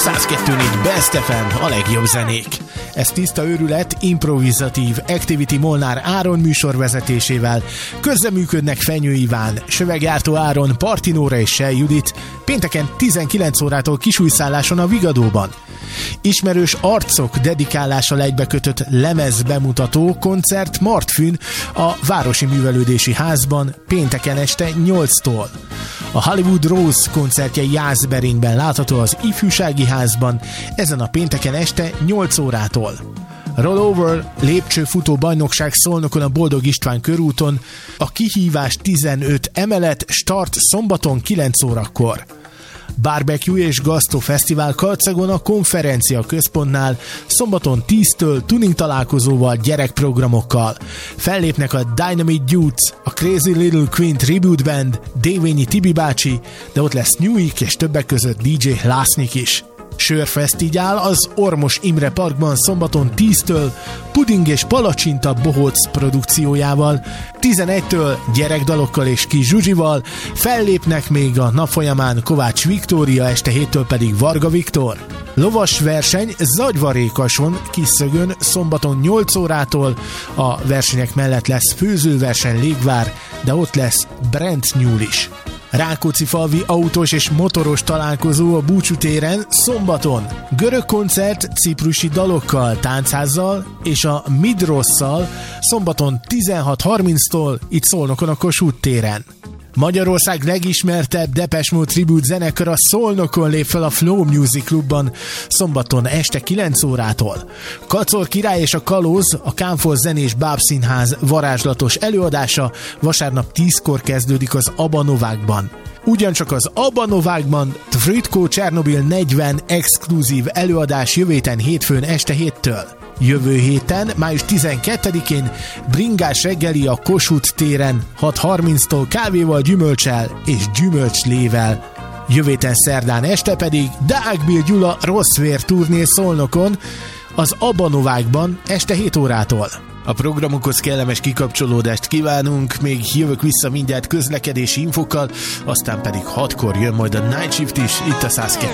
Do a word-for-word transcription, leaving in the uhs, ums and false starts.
száz kettő négy Best ef em, a legjobb zenék. Ez tiszta őrület, improvizatív Activity Molnár Áron műsorvezetésével. Közreműködnek Fenyő Iván, Söveggyártó Áron, Partinóra és Sej Judit, pénteken tizenkilenc órától kisújszálláson a Vigadóban. Ismerős arcok dedikálással egybekötött lemez bemutató koncert Martfűn a Városi Művelődési Házban pénteken este nyolctól. A Hollywood Rose koncertje Jászberényben látható az Ifjúsági Házban ezen a pénteken este nyolc órától. Rollover lépcsőfutó bajnokság Szolnokon a Boldog István körúton, a kihívás tizenöt emelet, start szombaton kilenc órakor. Barbecue és Gastro Fesztivál Kalcegon a Konferencia Központnál szombaton tíztől tuning találkozóval, gyerekprogramokkal. Fellépnek a Dynamite Dudes, a Crazy Little Queen Tribute Band, Dévényi Tibi bácsi, de ott lesz Newik és többek között dé dzsé Lásznyik is. Sörfesztivál az Ormos Imre Parkban szombaton tíztől puding és palacsinta bohóc produkciójával, tizenegytől gyerekdalokkal és kis zsuzsival, fellépnek még a nap folyamán Kovács Viktória, este héttől pedig Varga Viktor. Lovas verseny Zagyvarékason, Kisszögön szombaton nyolc órától, a versenyek mellett lesz főzőverseny Légvár, de ott lesz Brent Nyúl is. Rákóczifalvi autós és motoros találkozó a Búcsú téren szombaton. Görög koncert ciprusi dalokkal, táncházzal és a Midrosszal szombaton tizenhat harminctól itt Szolnokon a Kossuth téren. Magyarország legismertebb Depeche Mode tribute zenekar a Szolnokon lép fel a Flow Music Clubban szombaton este kilenc órától. Kacor király és a Kalóz, a Kánfor zenés bábszínház varázslatos előadása vasárnap tízkor kezdődik az Abanovákban. Ugyancsak az Abanovákban Tvrtko Csernobil negyven exkluzív előadás jövő héten hétfőn este héttől. Jövő héten, május tizenkettedikén bringás reggeli a Kossuth téren hat harminctól kávéval, gyümölccsel és gyümölcslével. Jövő héten szerdán este pedig Deák Bill Gyula Rossz Vér turné Szolnokon az Abanovákban este hét órától. A programokhoz kellemes kikapcsolódást kívánunk, még jövök vissza mindjárt közlekedési infokkal, aztán pedig hatkor jön majd a Night Shift is itt a száz kettő.